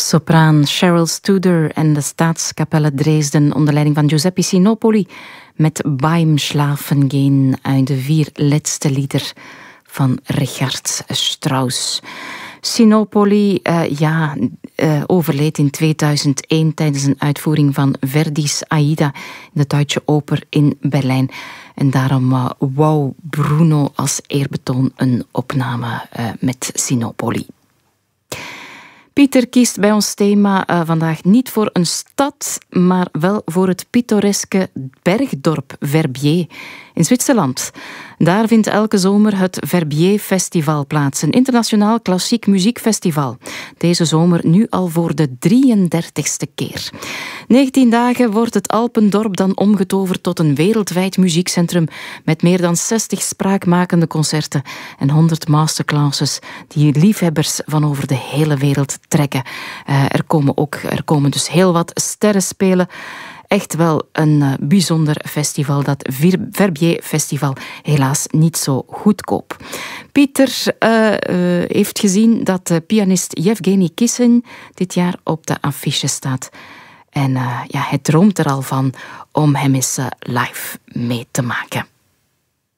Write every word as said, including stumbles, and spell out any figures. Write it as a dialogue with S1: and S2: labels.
S1: Sopraan Cheryl Studer en de Staatskapelle Dresden onder leiding van Giuseppe Sinopoli met Beim Schlafen gehen uit de vier laatste lieder van Richard Strauss. Sinopoli uh, ja, uh, overleed in tweeduizend één tijdens een uitvoering van Verdi's Aida in de Deutsche Oper in Berlijn. En daarom uh, wou Bruno als eerbetoon een opname uh, met Sinopoli. Pieter kiest bij ons thema uh, vandaag niet voor een stad, maar wel voor het pittoreske bergdorp Verbier in Zwitserland. Daar vindt elke zomer het Verbier Festival plaats, een internationaal klassiek muziekfestival. Deze zomer nu al voor de drieëndertigste keer. negentien dagen wordt het Alpendorp dan omgetoverd tot een wereldwijd muziekcentrum met meer dan zestig spraakmakende concerten en honderd masterclasses die liefhebbers van over de hele wereld trekken. Uh, er komen ook, er komen dus heel wat sterren spelen. Echt wel een uh, bijzonder festival, dat Verbier Festival, helaas niet zo goedkoop. Pieter uh, uh, heeft gezien dat uh, pianist Yevgeny Kissin dit jaar op de affiche staat. En uh, ja, hij droomt er al van om hem eens uh, live mee te maken.